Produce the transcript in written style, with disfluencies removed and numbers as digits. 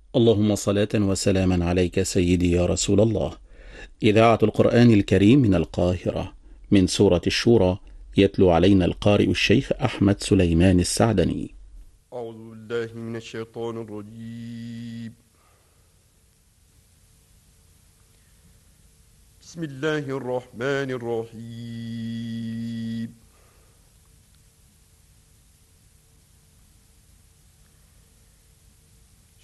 اللهم صلاة وسلاما عليك سيدي يا رسول الله. إذاعة القرآن الكريم من القاهرة، من سورة الشورى، يتلو علينا القارئ الشيخ أحمد سليمان السعدني. أعوذ بالله من الشيطان الرجيم. بسم الله الرحمن الرحيم.